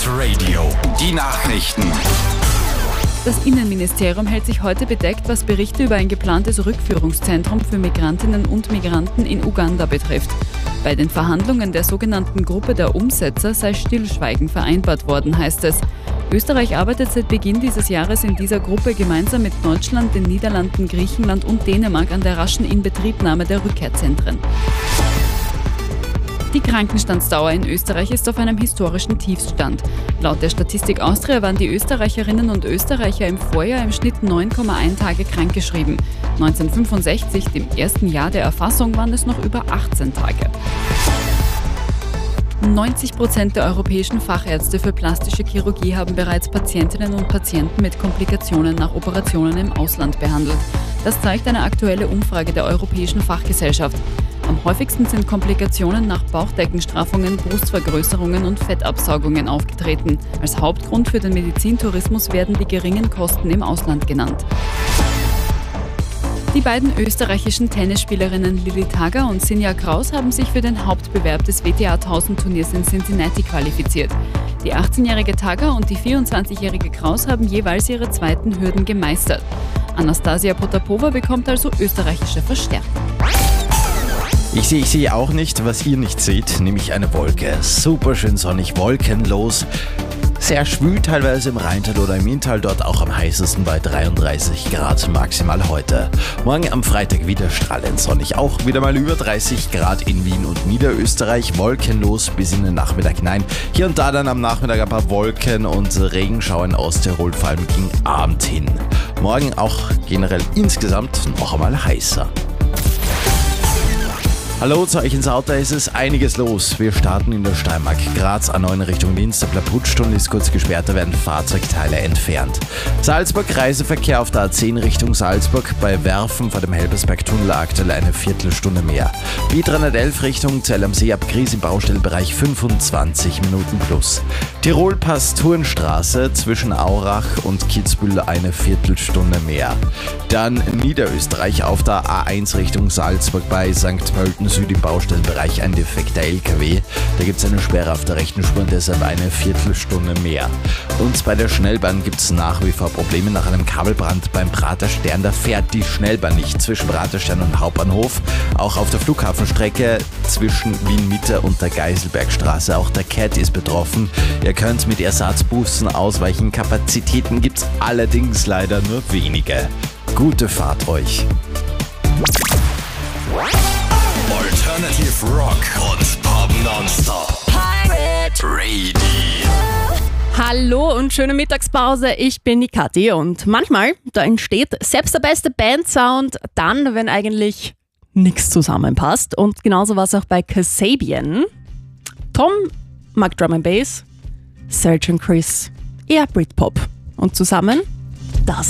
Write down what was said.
Radio. Die Nachrichten. Das Innenministerium hält sich heute bedeckt, was Berichte über ein geplantes Rückführungszentrum für Migrantinnen und Migranten in Uganda betrifft. Bei den Verhandlungen der sogenannten Gruppe der Umsetzer sei Stillschweigen vereinbart worden, heißt es. Österreich arbeitet seit Beginn dieses Jahres in dieser Gruppe gemeinsam mit Deutschland, den Niederlanden, Griechenland und Dänemark an der raschen Inbetriebnahme der Rückkehrzentren. Die Krankenstandsdauer in Österreich ist auf einem historischen Tiefstand. Laut der Statistik Austria waren die Österreicherinnen und Österreicher im Vorjahr im Schnitt 9,1 Tage krankgeschrieben. 1965, dem ersten Jahr der Erfassung, waren es noch über 18 Tage. 90% der europäischen Fachärzte für plastische Chirurgie haben bereits Patientinnen und Patienten mit Komplikationen nach Operationen im Ausland behandelt. Das zeigt eine aktuelle Umfrage der Europäischen Fachgesellschaft. Am häufigsten sind Komplikationen nach Bauchdeckenstraffungen, Brustvergrößerungen und Fettabsaugungen aufgetreten. Als Hauptgrund für den Medizintourismus werden die geringen Kosten im Ausland genannt. Die beiden österreichischen Tennisspielerinnen Lilly Tagger und Sinja Kraus haben sich für den Hauptbewerb des WTA 1000 Turniers in Cincinnati qualifiziert. Die 18-jährige Tagger und die 24-jährige Kraus haben jeweils ihre zweiten Hürden gemeistert. Anastasia Potapova bekommt also österreichische Verstärkung. Ich sehe auch nicht, was ihr nicht seht, nämlich eine Wolke. Super schön sonnig, wolkenlos. Sehr schwül teilweise im Rheintal oder im Inntal, dort auch am heißesten bei 33 Grad maximal heute. Morgen am Freitag wieder strahlend sonnig, auch wieder mal über 30 Grad in Wien und Niederösterreich, wolkenlos bis in den Nachmittag hinein. Hier und da dann am Nachmittag ein paar Wolken und Regenschauer in Osttirol, vor allem gegen Abend hin. Morgen auch generell insgesamt noch einmal heißer. Hallo zu euch ins Auto, es ist einiges los. Wir starten in der Steiermark. Graz A9 Richtung Linz, der Plaputtstunnel ist kurz gesperrt, da werden Fahrzeugteile entfernt. Salzburg, Reiseverkehr auf der A10 Richtung Salzburg, bei Werfen vor dem Helbersberg-Tunnel aktuell eine Viertelstunde mehr. B311 Richtung Zell am See ab Gries im Baustellenbereich 25 Minuten plus. Tirol-Pass-Turnstraße zwischen Aurach und Kitzbühel eine Viertelstunde mehr. Dann Niederösterreich auf der A1 Richtung Salzburg bei St. Pölten Süd im Baustellenbereich ein defekter LKW. Da gibt es eine Sperre auf der rechten Spur und deshalb eine Viertelstunde mehr. Und bei der Schnellbahn gibt es nach wie vor Probleme nach einem Kabelbrand beim Praterstern. Da fährt die Schnellbahn nicht zwischen Praterstern und Hauptbahnhof. Auch auf der Flughafenstrecke zwischen Wien-Mitte und der Geiselbergstraße. Auch der CAT ist betroffen. Ihr könnt mit Ersatzbussen ausweichen. Kapazitäten gibt es allerdings leider nur wenige. Gute Fahrt euch. Alternative Rock und Pop Nonstop. Pirate Radio. Hallo und schöne Mittagspause, ich bin die Kathi und manchmal, da entsteht selbst der beste Bandsound dann, wenn eigentlich nichts zusammenpasst. Und genauso war es auch bei Kasabian. Tom mag Drum and Bass, Serge und Chris eher Britpop. Und zusammen